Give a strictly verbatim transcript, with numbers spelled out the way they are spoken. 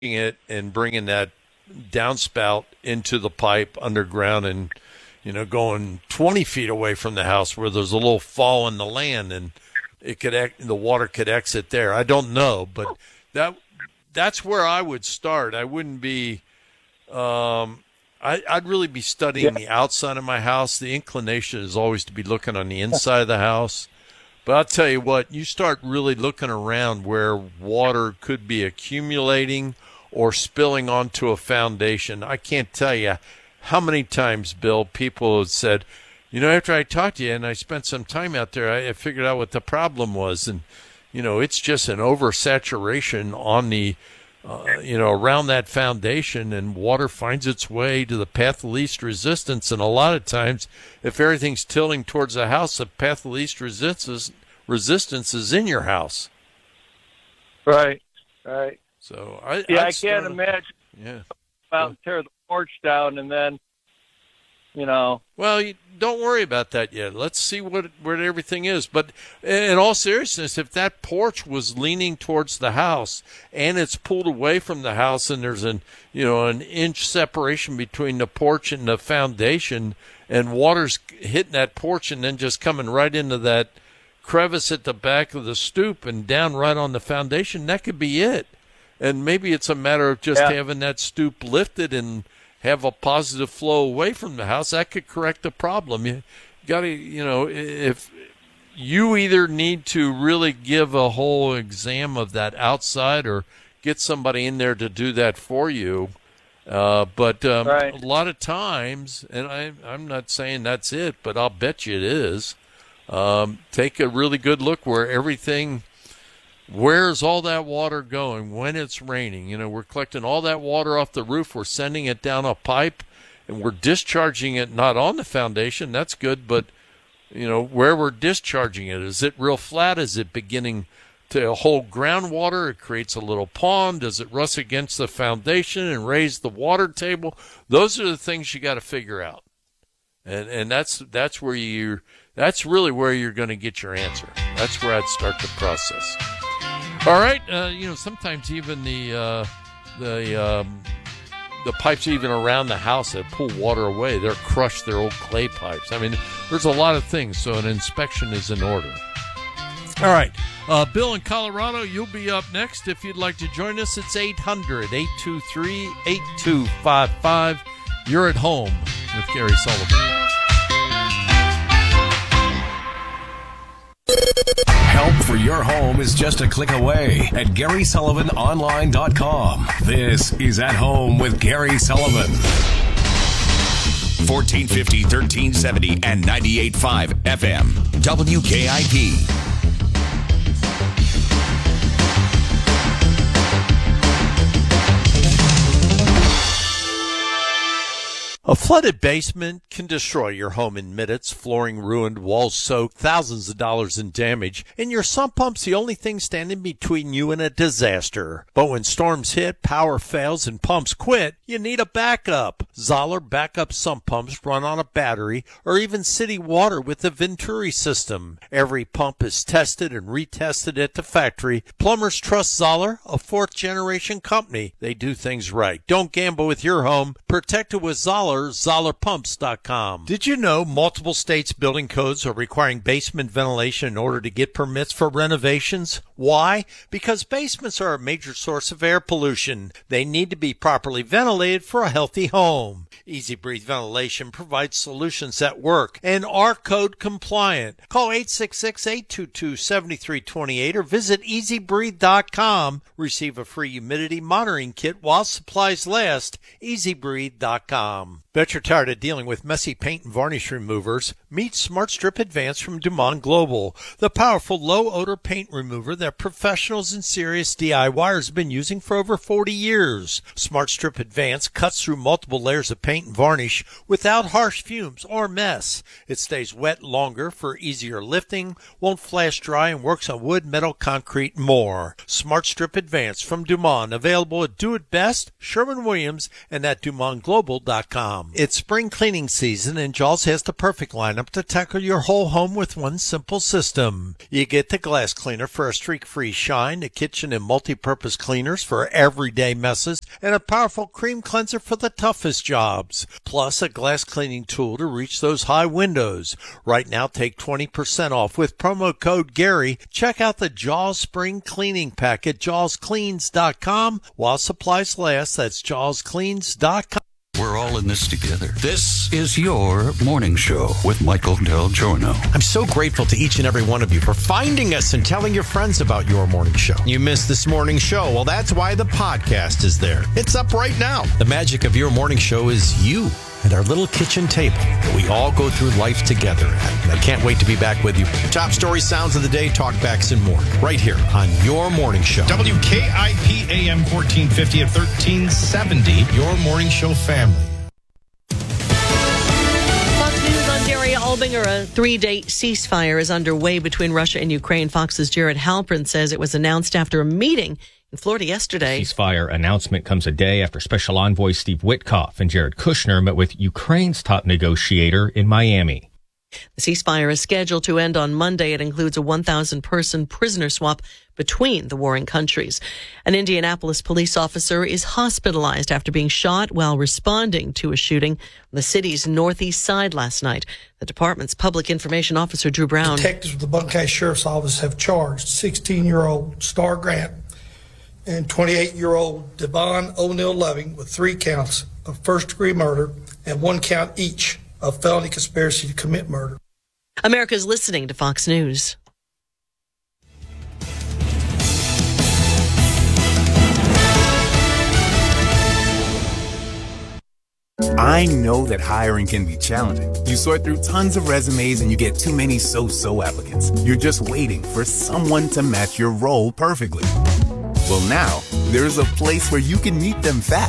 it and bringing that downspout into the pipe underground and, you know, going twenty feet away from the house where there's a little fall in the land and it could the water could exit there. I don't know, but that that's where I would start. I wouldn't be um, I, I'd really be studying the outside of my house. The inclination is always to be looking on the inside of the house. But I'll tell you what, you start really looking around where water could be accumulating or spilling onto a foundation. I can't tell you how many times, Bill, people have said, you know, after I talked to you and I spent some time out there, I figured out what the problem was. And, you know, it's just an oversaturation on the, uh, you know, around that foundation, and water finds its way to the path of least resistance. And a lot of times, if everything's tilting towards the house, the path of least resistance, resistance is in your house. Right, right. So I, yeah, I'd I can't a, imagine. Yeah. About tear the porch down and then, you know. Well, you, don't worry about that yet. Let's see what where everything is. But in all seriousness, if that porch was leaning towards the house and it's pulled away from the house, and there's an you know an inch separation between the porch and the foundation, and water's hitting that porch and then just coming right into that crevice at the back of the stoop and down right on the foundation, that could be it. And maybe it's a matter of just yeah. having that stoop lifted and have a positive flow away from the house. That could correct the problem. You got to, you know, if you either need to really give a whole exam of that outside or get somebody in there to do that for you. Uh, but um, right. a lot of times, and I, I'm not saying that's it, but I'll bet you it is, um, take a really good look where everything – where's all that water going when it's raining? You know, we're collecting all that water off the roof. We're sending it down a pipe, and we're discharging it not on the foundation. That's good, but, you know, where we're discharging it. Is it real flat? Is it beginning to hold groundwater? It creates a little pond. Does it rust against the foundation and raise the water table? Those are the things you got to figure out. And and that's that's where you that's really where you're going to get your answer. That's where I'd start the process. All right, uh, you know, sometimes even the uh, the um, the pipes even around the house that pull water away, they're crushed, they're old clay pipes. I mean, there's a lot of things, so an inspection is in order. All right, uh, Bill in Colorado, you'll be up next. If you'd like to join us, it's eight hundred, eight two three, eight two five five. You're at home with Gary Sullivan. Help for your home is just a click away at Gary Sullivan Online dot com. This is At Home with Gary Sullivan. fourteen fifty, thirteen seventy, and ninety-eight point five F M. W K I P. A flooded basement can destroy your home in minutes, flooring ruined, walls soaked, thousands of dollars in damage, and your sump pump's the only thing standing between you and a disaster. But when storms hit, power fails, and pumps quit, you need a backup. Zoller backup sump pumps run on a battery or even city water with the Venturi system. Every pump is tested and retested at the factory. Plumbers trust Zoller, a fourth-generation company. They do things right. Don't gamble with your home. Protect it with Zoller. Zoller Pumps dot com. Did you know multiple states' building codes are requiring basement ventilation in order to get permits for renovations? Why? Because basements are a major source of air pollution. They need to be properly ventilated for a healthy home. Easy Breathe Ventilation provides solutions that work and are code compliant. Call eight six six, eight two two, seven three two eight or visit easy breathe dot com. Receive a free humidity monitoring kit while supplies last. easy breathe dot com. Bet you're tired of dealing with messy paint and varnish removers? Meet Smart Strip Advance from Dumont Global, the powerful low-odor paint remover that professionals and serious DIYers have been using for over forty years. Smart Strip Advance cuts through multiple layers of paint and varnish without harsh fumes or mess. It stays wet longer for easier lifting, won't flash dry, and works on wood, metal, concrete, and more. Smart Strip Advance from Dumont, available at Do It Best, Sherwin-Williams, and at Dumont Global dot com. com. It's spring cleaning season, and Jaws has the perfect lineup to tackle your whole home with one simple system. You get the glass cleaner for a streak-free shine, the kitchen and multi-purpose cleaners for everyday messes, and a powerful cream cleanser for the toughest jobs. Plus, a glass cleaning tool to reach those high windows. Right now, take twenty percent off with promo code Gary. Check out the Jaws Spring Cleaning Pack at jaws cleans dot com while supplies last. That's jaws cleans dot com. We're all in this together. This is your morning show with Michael Del Giorno. I'm so grateful to each and every one of you for finding us and telling your friends about your morning show. You missed this morning show? Well, that's why the podcast is there. It's up right now. The magic of your morning show is you and our little kitchen table that we all go through life together at. And I can't wait to be back with you. Top stories, sounds of the day, talkbacks, and more right here on your morning show. W K I P A M fourteen fifty at thirteen seventy, your morning show family. Fox News on Daria Albinger. A three-day ceasefire is underway between Russia and Ukraine. Fox's Jared Halpern says it was announced after a meeting in Florida yesterday. Ceasefire announcement comes a day after Special Envoy Steve Witkoff and Jared Kushner met with Ukraine's top negotiator in Miami. The ceasefire is scheduled to end on Monday. It includes a one thousand person prisoner swap between the warring countries. An Indianapolis police officer is hospitalized after being shot while responding to a shooting on the city's northeast side last night. The department's public information officer, Drew Brown. Detectives with the Buncay Sheriff's Office have charged sixteen-year-old Star Grant and twenty-eight-year-old Devon O'Neill Loving with three counts of first-degree murder and one count each of felony conspiracy to commit murder. America's listening to Fox News. I know that hiring can be challenging. You sort through tons of resumes and you get too many so-so applicants. You're just waiting for someone to match your role perfectly. Well, now, there's a place where you can meet them fast.